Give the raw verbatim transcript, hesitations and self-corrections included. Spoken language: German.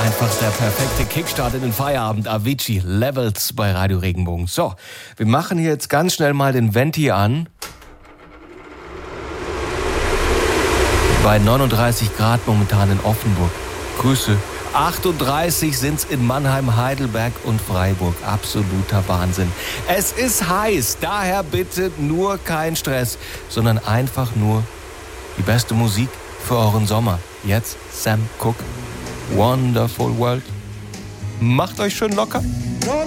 Einfach der perfekte Kickstart in den Feierabend. Avicii, Levels bei Radio Regenbogen. So, wir machen hier jetzt ganz schnell mal den Venti an. Bei neununddreißig Grad momentan in Offenburg. Grüße. achtunddreißig sind's in Mannheim, Heidelberg und Freiburg. Absoluter Wahnsinn. Es ist heiß, daher bitte nur kein Stress, sondern einfach nur die beste Musik für euren Sommer. Jetzt Sam Cooke. Wonderful World. Macht euch schön locker. No